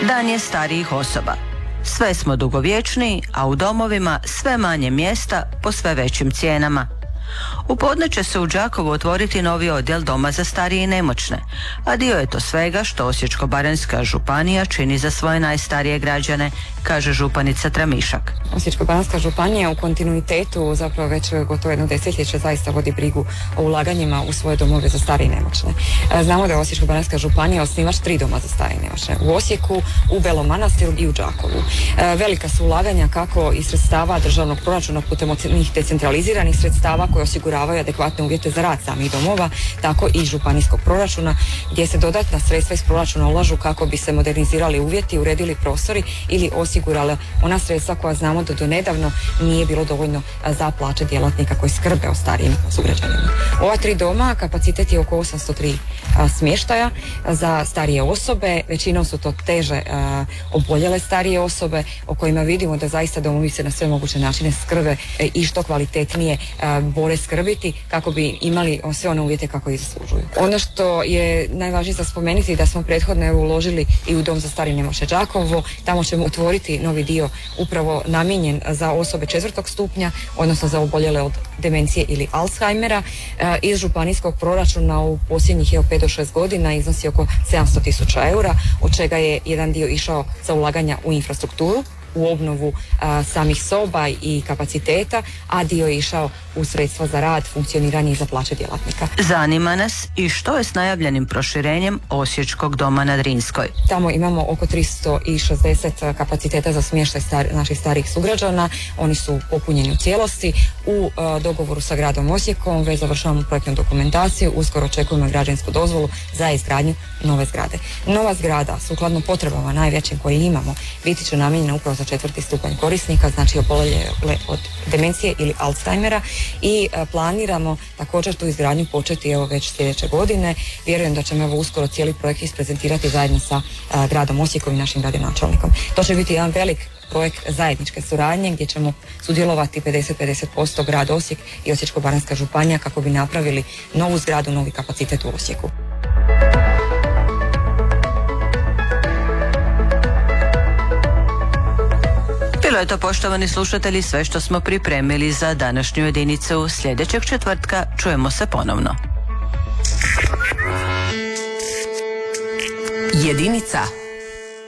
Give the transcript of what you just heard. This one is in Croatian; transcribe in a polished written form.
Dan je starijih osoba. Sve smo dugovječniji, a u domovima sve manje mjesta po sve većim cijenama. U podne će se u Đakovu otvoriti novi odjel doma za starije i nemoćne, a dio je to svega što Osječko-baranjska županija čini za svoje najstarije građane, kaže županica Tramišak. Osječko-baranjska županija u kontinuitetu zapravo već gotovo jedno desetljeće zaista vodi brigu o ulaganjima u svoje domove za starije i nemoćne. Znamo da je Osječko-baranjska županija osnivač 3 doma za starije i nemoćne. U Osijeku, u Belom Manastiru i u Đakovu. Velika su ulaganja kako iz sredstava državnog proračuna putem onih decentraliziranih sredstava koje osiguravaju adekvatne uvjete za rad samih domova, tako i županijskog proračuna, gdje se dodatna sredstva iz proračuna ulažu kako bi se modernizirali uvjeti, uredili prostori ili osigurala ona sredstva koja znamo da do nedavno nije bilo dovoljno za plaće djelatnika koji skrbe o starijim sugrađanima. Ova 3 doma kapacitet je oko 803 smještaja za starije osobe, većinom su to teže oboljele starije osobe o kojima vidimo da zaista domovi se na sve moguće načine skrbe i što kvalitetnije bore skrbiti kako bi imali sve one uvjete kako ih zaslužuju. Ono što je najvažnije za spomenuti da smo prethodno uložili i u dom za starije i nemoćne Đakovo. Tamo ćemo otvoriti novi dio upravo namijenjen za osobe 4. stupnja, odnosno za oboljele od demencije ili Alzheimera. Iz županijskog proračuna u posljednjih 5 do 6 godina iznosi oko 700.000 eura, od čega je jedan dio išao za ulaganja u infrastrukturu, u obnovu samih soba i kapaciteta, a dio je išao u sredstva za rad, funkcioniranje i za plaće djelatnika. Zanima nas i što je s najavljenim proširenjem Osječkog doma na Drinskoj. Tamo imamo oko 360 kapaciteta za smještaj naših starijih sugrađana. Oni su popunjeni u cijelosti. U dogovoru sa gradom Osijekom već završavamo projektnu dokumentaciju. Uskoro očekujemo građevinsku dozvolu za izgradnju nove zgrade. Nova zgrada, sukladno potrebama najvećim koje imamo, biti će namijenjena upravo za 4. stupanj korisnika, znači oboljele od demencije ili Alzheimera, i planiramo također tu izgradnju početi već sljedeće godine. Vjerujem da ćemo uskoro cijeli projekt isprezentirati zajedno sa gradom Osijekom i našim gradonačelnikom. To će biti jedan velik projekt zajedničke suradnje gdje ćemo sudjelovati 50% grad Osijek i Osječko-baranjska županija kako bi napravili novu zgradu, novi kapacitet u Osijeku. Bilo je to, poštovani slušatelji, sve što smo pripremili za današnju jedinicu. Sljedećeg četvrtka čujemo se ponovno. Jedinica